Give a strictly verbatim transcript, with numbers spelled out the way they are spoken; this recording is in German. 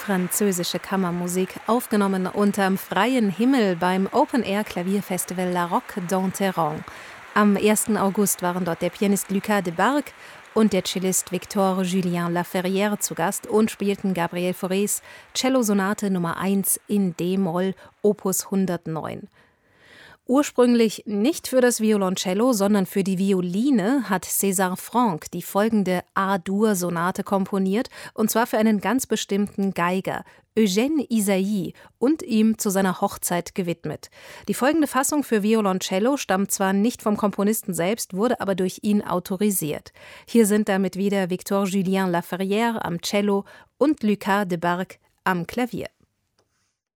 französische Kammermusik, aufgenommen unterm freien Himmel beim Open-Air-Klavierfestival La Roque d'Enterron. Am ersten August waren dort der Pianist Lucas Debargue und der Cellist Victor Julien Laferrière zu Gast und spielten Gabriel Faurés Cellosonate Nummer eins in D-Moll, Opus hundertneun. Ursprünglich nicht für das Violoncello, sondern für die Violine hat César Franck die folgende A-Dur-Sonate komponiert, und zwar für einen ganz bestimmten Geiger, Eugène Ysaÿe, und ihm zu seiner Hochzeit gewidmet. Die folgende Fassung für Violoncello stammt zwar nicht vom Komponisten selbst, wurde aber durch ihn autorisiert. Hier sind damit wieder Victor Julien Laferrière am Cello und Lucas Debargue am Klavier.